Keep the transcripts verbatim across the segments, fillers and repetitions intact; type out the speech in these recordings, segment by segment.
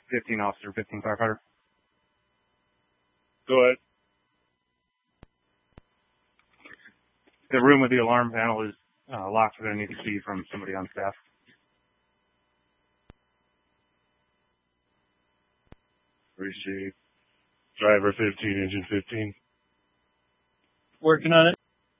fifteen officer, fifteen firefighter. Go ahead. The room with the alarm panel is uh, locked. We're going to need a key from somebody on staff. Appreciate. Driver fifteen, engine fifteen. Working on it.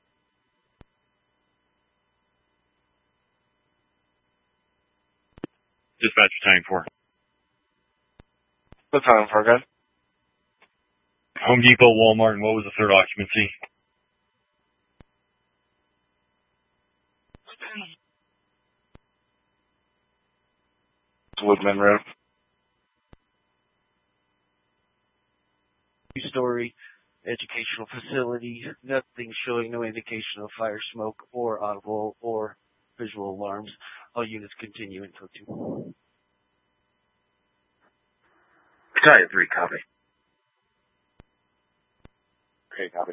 Dispatch tank four. What's on for, guys? Home Depot, Walmart, and what was the third occupancy? Woodman Road. Two-story educational facility. Nothing showing no indication of fire, smoke, or audible or visual alarms. All units continue in code two. Battalion three, copy. Okay, copy.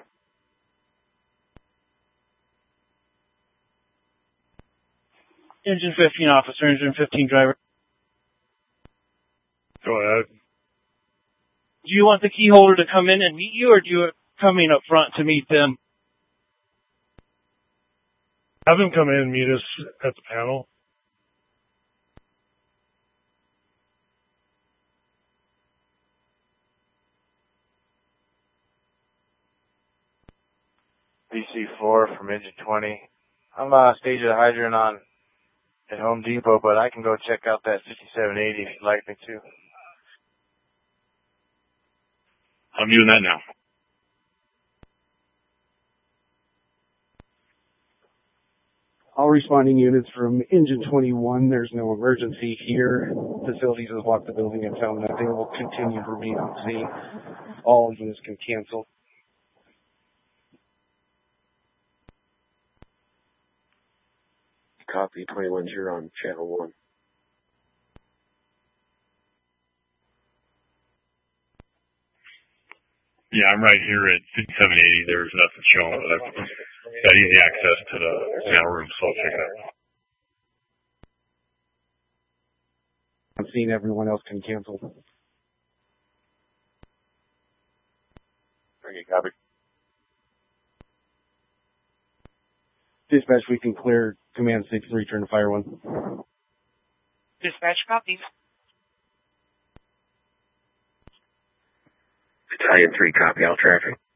Engine fifteen officer, engine fifteen driver. Go ahead. Do you want the key holder to come in and meet you, or do you come in up front to meet them? Have them come in and meet us at the panel. B C four from engine twenty. I'm uh, staging a hydrant on at Home Depot, but I can go check out that fifty-seven eighty if you'd like me to. I'm doing that now. All responding units from engine twenty-one. There's no emergency here. Facilities has locked the building and found nothing. Will continue to remain on scene. All units can cancel. Copy, twenty-one, you're on channel one. Yeah, I'm right here at fifty-seven eighty. There's nothing showing, but I've got easy access to the panel room, so I'll check it out. I'm seeing everyone else can cancel. Okay, copy. Dispatch, we can clear command six three, turn to fire one. Dispatch copies. Battalion three, copy all traffic.